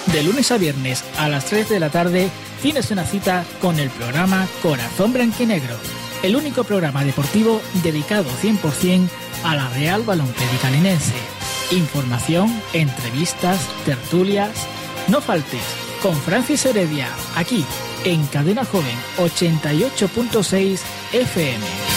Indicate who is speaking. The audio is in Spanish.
Speaker 1: De lunes a viernes a las 3 de la tarde tienes una cita con el programa Corazón Blanquinegro, el único programa deportivo dedicado 100% a la Real Balompédica Linense. Información, entrevistas, tertulias. No faltes con Francis Heredia, aquí en Cadena Joven 88.6 FM.